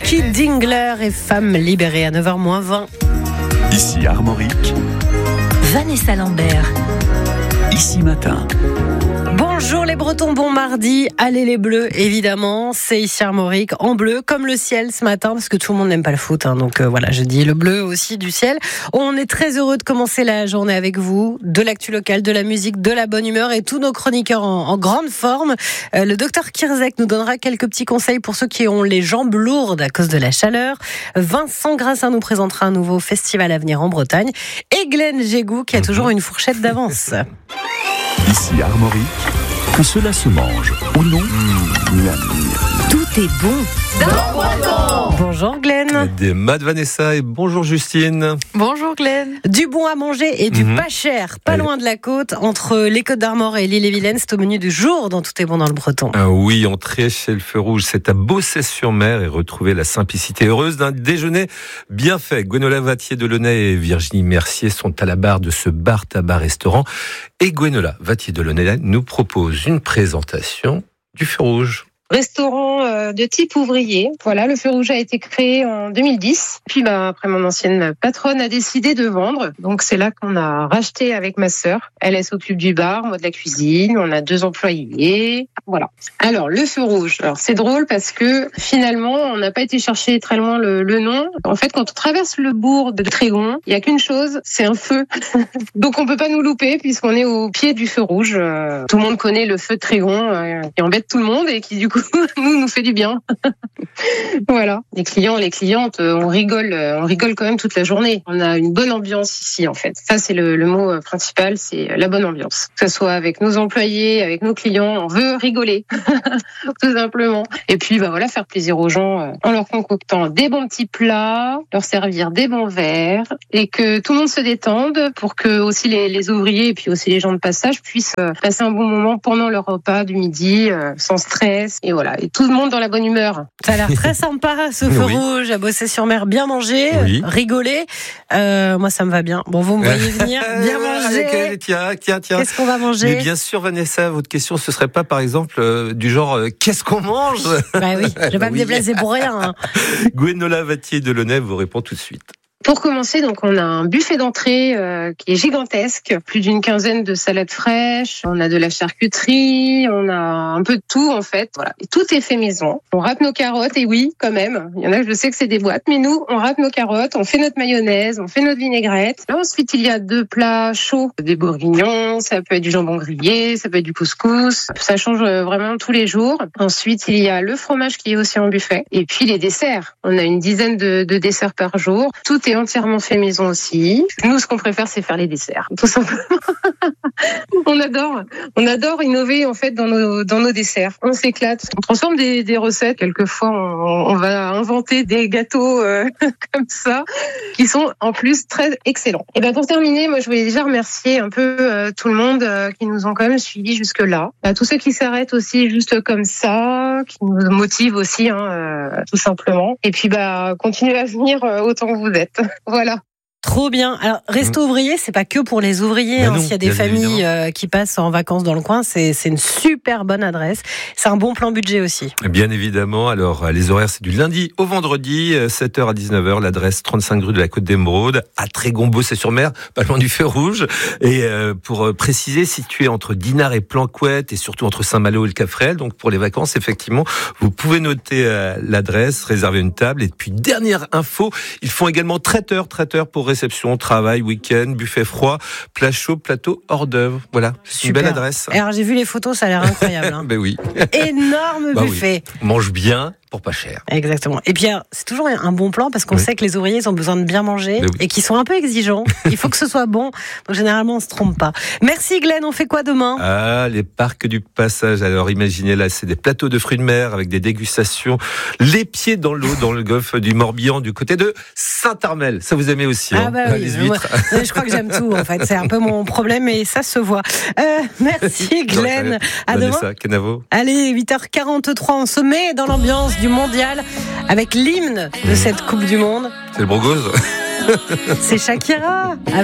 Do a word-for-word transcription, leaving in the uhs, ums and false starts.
Mickey Dingler et Femme libérée à neuf heures moins vingt. Ici Armorique, Vanessa Lambert. Ici Matin. Bonjour les Bretons, bon mardi. Allez les Bleus, évidemment. C'est ici Armorique, en bleu, comme le ciel ce matin, parce que tout le monde n'aime pas le foot. Hein, donc euh, voilà, je dis le bleu aussi du ciel. On est très heureux de commencer la journée avec vous. De l'actu locale, de la musique, de la bonne humeur et tous nos chroniqueurs en, en grande forme. Euh, le docteur Kirzek nous donnera quelques petits conseils pour ceux qui ont les jambes lourdes à cause de la chaleur. Vincent Grassin nous présentera un nouveau festival à venir en Bretagne. Et Glenn Jégou qui a toujours une fourchette d'avance. Ici Armorique, que cela se mange ou non, mmh, miam, Tout est bon dans Breton. Bonjour Glenn. Des Mad Vanessa et bonjour Justine. Bonjour Glenn. Du bon à manger et du Mhm. pas cher, pas Allez. loin de la côte, entre les Côtes d'Armor et l'Île-et-Vilaine. C'est au menu du jour dans Tout est bon dans le Breton. Ah oui, entrer chez le Feu Rouge, c'est à Beaussais-sur-Mer et retrouver la simplicité heureuse d'un déjeuner bien fait. Gwenola Vattier-Delaunay et Virginie Mercier sont à la barre de ce bar-tabac-restaurant. Et Gwenola Vattier-Delaunay nous propose une présentation du Feu Rouge. Restaurant euh, de type ouvrier. Voilà, le Feu Rouge a été créé en deux mille dix. Puis bah, après, mon ancienne patronne a décidé de vendre. Donc c'est là qu'on a racheté avec ma sœur. Elle, elle s'occupe du bar, moi de la cuisine. On a deux employés. Voilà. Alors, le Feu Rouge. Alors c'est drôle parce que finalement, on n'a pas été chercher très loin le, le nom. En fait, quand on traverse le bourg de Trégon, il y a qu'une chose, c'est un feu. Donc on peut pas nous louper puisqu'on est au pied du Feu Rouge. Euh, tout le monde connaît le feu de Trégon euh, qui embête tout le monde et qui du coup nous nous fait du bien. Voilà. Les clients, les clientes, on rigole, on rigole quand même toute la journée. On a une bonne ambiance ici en fait. Ça c'est le, le mot principal, c'est la bonne ambiance. Que ce soit avec nos employés, avec nos clients, on veut rigoler, tout simplement. Et puis bah voilà, faire plaisir aux gens en leur concoctant des bons petits plats, leur servir des bons verres et que tout le monde se détende pour que aussi les, les ouvriers et puis aussi les gens de passage puissent passer un bon moment pendant leur repas du midi sans stress. Et voilà, et tout le monde dans la bonne humeur. Ça a l'air très sympa, ce Feu Oui. Rouge à Beaussais-sur-Mer. Bien manger, Oui. rigoler. Euh, moi, ça me va bien. Bon, vous me voyez venir, bien manger. Allez, tiens, tiens, tiens. Qu'est-ce qu'on va manger? Mais bien sûr, Vanessa, votre question, ce serait pas, par exemple, euh, du genre, euh, qu'est-ce qu'on mange? Bah oui, je vais pas me Oui. déplacer pour rien. Hein. Gwenola Vattier-Delaunay vous répond tout de suite. Pour commencer, donc on a un buffet d'entrée euh, qui est gigantesque, plus d'une quinzaine de salades fraîches, on a de la charcuterie, on a un peu de tout en fait. Voilà, et tout est fait maison. On râpe nos carottes et oui, quand même, il y en a je sais que c'est des boîtes, mais nous on râpe nos carottes, on fait notre mayonnaise, on fait notre vinaigrette. Là ensuite il y a deux plats chauds, des bourguignons, ça peut être du jambon grillé, ça peut être du couscous, ça change vraiment tous les jours. Ensuite il y a le fromage qui est aussi en buffet et puis les desserts. On a une dizaine de, de desserts par jour. Tout est entièrement fait maison aussi. Nous, ce qu'on préfère, c'est faire les desserts, tout simplement. on adore, on adore innover en fait dans nos dans nos desserts. On s'éclate. On transforme des, des recettes. Quelquefois, on, on va inventer des gâteaux euh, comme ça qui sont en plus très excellents. Et ben pour terminer, moi, je voulais déjà remercier un peu euh, tout le monde euh, qui nous ont quand même suivis jusque là. À tous ceux qui s'arrêtent aussi juste comme ça, qui nous motivent aussi, hein, euh, tout simplement. Et puis bah continuez à venir euh, autant que vous êtes. Voilà. Trop bien. Alors, resto ouvrier, c'est pas que pour les ouvriers. Ben Hein. non, S'il y a des bien familles euh, qui passent en vacances dans le coin, c'est, c'est une super bonne adresse. C'est un bon plan budget aussi. Bien évidemment, alors les horaires c'est du lundi au vendredi, sept heures à dix-neuf heures, l'adresse trente-cinq rue de la Côte d'Émeraude, à Trégon, Beaussais-sur-Mer, pas loin du Feu Rouge. Et euh, pour préciser, situé entre Dinard et Planquette et surtout entre Saint-Malo et le Cafrel. Donc pour les vacances, effectivement, vous pouvez noter euh, l'adresse, réserver une table. Et puis dernière info, ils font également traiteur, traiteur pour réception, travail, week-end, buffet froid, plat chaud, plateau hors d'œuvre. Voilà, c'est une belle adresse. Alors j'ai vu les photos, ça a l'air incroyable. Hein. Ben oui. Énorme Bah buffet. Oui. Mange bien pour pas cher. Exactement. Et puis c'est toujours un bon plan parce qu'on oui. sait que les ouvriers ils ont besoin de bien manger oui. et qu'ils sont un peu exigeants. Il faut que ce soit bon. Donc généralement on se trompe pas. Merci Glenn. On fait quoi demain? Ah, les parcs du passage. Alors imaginez là, c'est des plateaux de fruits de mer avec des dégustations, les pieds dans l'eau dans le golfe du Morbihan du côté de Saint-Armel. Ça vous aimez aussi, hein, ah bah oui, les huîtres. Moi, je crois que j'aime tout en fait. C'est un peu mon problème et ça se voit. Euh, merci Glenn. À demain. Vanessa Canavo. Allez, huit heures quarante-trois, on se met dans l'ambiance du mondial avec l'hymne de cette Coupe du Monde. C'est le Brogose. C'est Shakira.